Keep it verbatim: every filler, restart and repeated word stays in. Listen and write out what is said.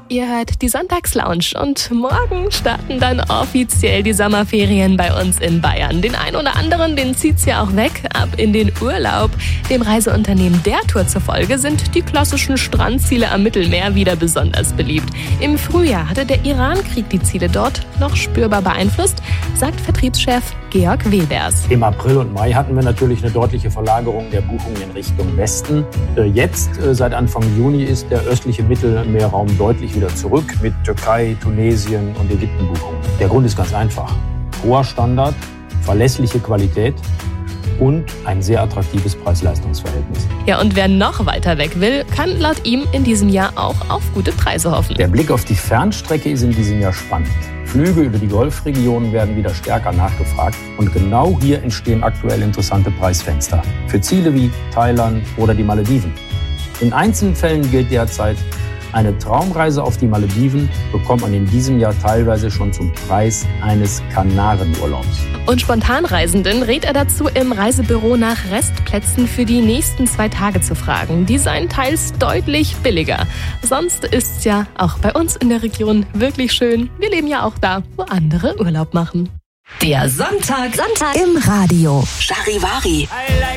Ihr hört die Sonntagslounge und morgen starten dann offiziell die Sommerferien bei uns in Bayern. Den einen oder anderen, den zieht's ja auch weg, ab in den Urlaub. Dem Reiseunternehmen der Tour zufolge sind die klassischen Strandziele am Mittelmeer wieder besonders beliebt. Im Frühjahr hatte der Irankrieg die Ziele dort noch spürbar beeinflusst, sagt Vertriebschef Georg Webers. Im April und Mai hatten wir natürlich eine deutliche Verlagerung der Buchungen in Richtung Westen. Jetzt, seit Anfang Juni, ist der östliche Mittelmeerraum deutlich wieder zurück mit Türkei, Tunesien und Ägypten Buchungen. Der Grund ist ganz einfach. Hoher Standard, verlässliche Qualität und ein sehr attraktives Preis-Leistungs-Verhältnis. Ja, und wer noch weiter weg will, kann laut ihm in diesem Jahr auch auf gute Preise hoffen. Der Blick auf die Fernstrecke ist in diesem Jahr spannend. Flüge über die Golfregion werden wieder stärker nachgefragt und genau hier entstehen aktuell interessante Preisfenster für Ziele wie Thailand oder die Malediven. In einzelnen Fällen gilt derzeit, eine Traumreise auf die Malediven bekommt man in diesem Jahr teilweise schon zum Preis eines Kanarenurlaubs. Und Spontanreisenden rät er dazu, im Reisebüro nach Restplätzen für die nächsten zwei Tage zu fragen. Die seien teils deutlich billiger. Sonst ist's ja auch bei uns in der Region wirklich schön. Wir leben ja auch da, wo andere Urlaub machen. Der Sonntag, Sonntag im Radio. Charivari.